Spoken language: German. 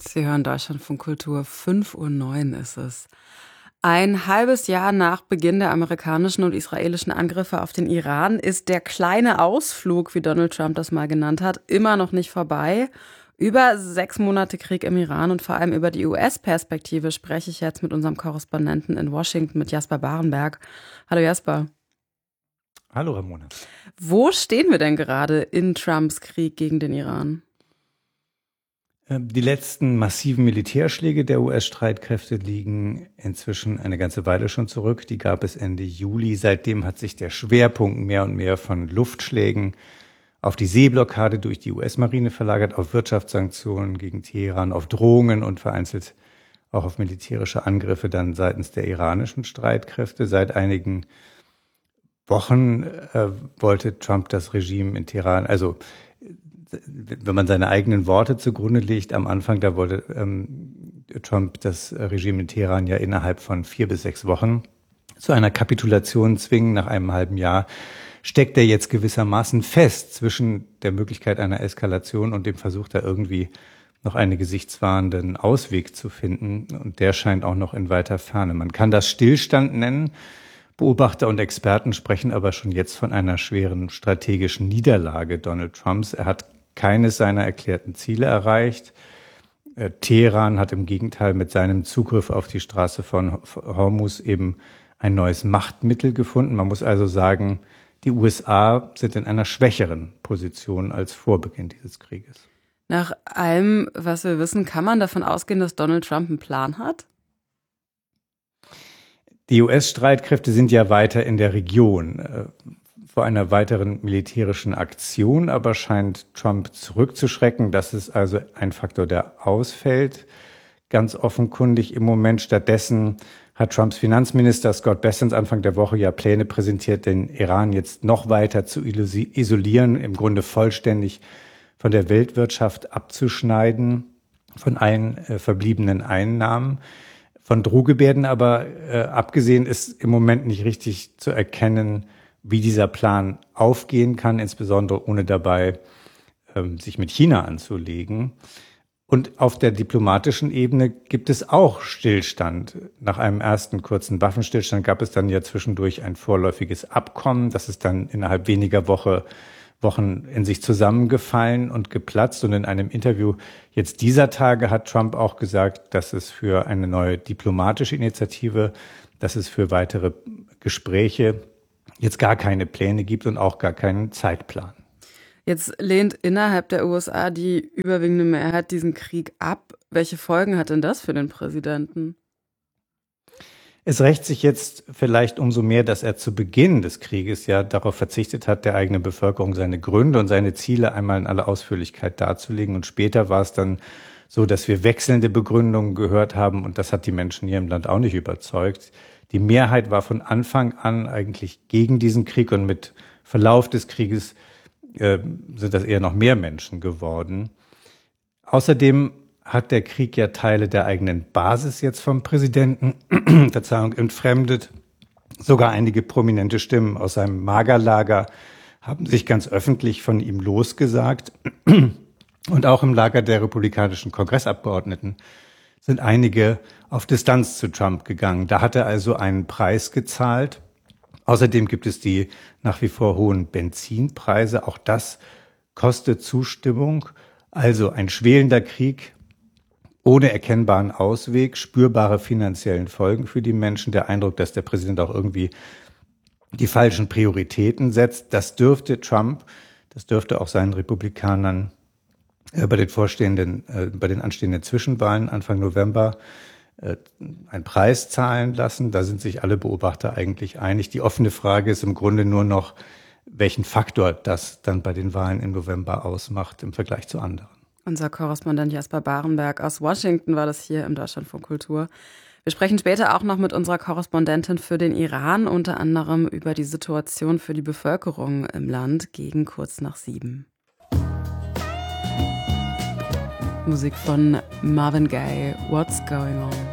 Sie hören Deutschlandfunk Kultur, 5:09 Uhr ist es. Ein halbes Jahr nach Beginn der amerikanischen und israelischen Angriffe auf den Iran ist der kleine Ausflug, wie Donald Trump das mal genannt hat, immer noch nicht vorbei. Über 6 Monate Krieg im Iran und vor allem über die US-Perspektive spreche ich jetzt mit unserem Korrespondenten in Washington, mit Jasper Barenberg. Hallo Jasper. Hallo Ramona. Wo stehen wir denn gerade in Trumps Krieg gegen den Iran? Die letzten massiven Militärschläge der US-Streitkräfte liegen inzwischen eine ganze Weile schon zurück. Die gab es Ende Juli. Seitdem hat sich der Schwerpunkt mehr und mehr von Luftschlägen auf die Seeblockade durch die US-Marine verlagert, auf Wirtschaftssanktionen gegen Teheran, auf Drohungen und vereinzelt auch auf militärische Angriffe dann seitens der iranischen Streitkräfte. Seit einigen Wochen wollte Trump das Regime in Teheran, also wenn man seine eigenen Worte zugrunde legt, am Anfang, da wollte Trump das Regime in Teheran ja innerhalb von 4 bis 6 Wochen zu einer Kapitulation zwingen. Nach einem halben Jahr steckt er jetzt gewissermaßen fest zwischen der Möglichkeit einer Eskalation und dem Versuch, da irgendwie noch einen gesichtswahrenden Ausweg zu finden. Und der scheint auch noch in weiter Ferne. Man kann das Stillstand nennen. Beobachter und Experten sprechen aber schon jetzt von einer schweren strategischen Niederlage Donald Trumps. Er hat keines seiner erklärten Ziele erreicht. Teheran hat im Gegenteil mit seinem Zugriff auf die Straße von Hormuz eben ein neues Machtmittel gefunden. Man muss also sagen, die USA sind in einer schwächeren Position als vor Beginn dieses Krieges. Nach allem, was wir wissen, kann man davon ausgehen, dass Donald Trump einen Plan hat? Die US-Streitkräfte sind ja weiter in der Region. Vor einer weiteren militärischen Aktion aber scheint Trump zurückzuschrecken. Das ist also ein Faktor, der ausfällt. Ganz offenkundig im Moment. Stattdessen hat Trumps Finanzminister Scott Bessent Anfang der Woche ja Pläne präsentiert, den Iran jetzt noch weiter zu isolieren, im Grunde vollständig von der Weltwirtschaft abzuschneiden, von allen verbliebenen Einnahmen. Von Drohgebärden aber abgesehen ist im Moment nicht richtig zu erkennen, wie dieser Plan aufgehen kann, insbesondere ohne dabei sich mit China anzulegen. Und auf der diplomatischen Ebene gibt es auch Stillstand. Nach einem ersten kurzen Waffenstillstand gab es dann ja zwischendurch ein vorläufiges Abkommen. Das ist dann innerhalb weniger Wochen in sich zusammengefallen und geplatzt. Und in einem Interview jetzt dieser Tage hat Trump auch gesagt, dass es für eine neue diplomatische Initiative, dass es für weitere Gespräche jetzt gar keine Pläne gibt und auch gar keinen Zeitplan. Jetzt lehnt innerhalb der USA die überwiegende Mehrheit diesen Krieg ab. Welche Folgen hat denn das für den Präsidenten? Es rächt sich jetzt vielleicht umso mehr, dass er zu Beginn des Krieges ja darauf verzichtet hat, der eigenen Bevölkerung seine Gründe und seine Ziele einmal in aller Ausführlichkeit darzulegen. Und später war es dann so, dass wir wechselnde Begründungen gehört haben und das hat die Menschen hier im Land auch nicht überzeugt. Die Mehrheit war von Anfang an eigentlich gegen diesen Krieg und mit Verlauf des Krieges sind das eher noch mehr Menschen geworden. Außerdem hat der Krieg ja Teile der eigenen Basis jetzt vom Präsidenten, entfremdet. Sogar einige prominente Stimmen aus seinem Magerlager haben sich ganz öffentlich von ihm losgesagt. Und auch im Lager der republikanischen Kongressabgeordneten sind einige auf Distanz zu Trump gegangen. Da hat er also einen Preis gezahlt. Außerdem gibt es die nach wie vor hohen Benzinpreise. Auch das kostet Zustimmung. Also ein schwelender Krieg ohne erkennbaren Ausweg, spürbare finanziellen Folgen für die Menschen. Der Eindruck, dass der Präsident auch irgendwie die falschen Prioritäten setzt. Das dürfte auch seinen Republikanern bei den anstehenden Zwischenwahlen Anfang November einen Preis zahlen lassen. Da sind sich alle Beobachter eigentlich einig. Die offene Frage ist im Grunde nur noch, welchen Faktor das dann bei den Wahlen im November ausmacht im Vergleich zu anderen. Unser Korrespondent Jasper Barenberg aus Washington war das hier im Deutschlandfunk Kultur. Wir sprechen später auch noch mit unserer Korrespondentin für den Iran, unter anderem über die Situation für die Bevölkerung im Land gegen kurz nach 7. Musik von Marvin Gaye, What's Going On?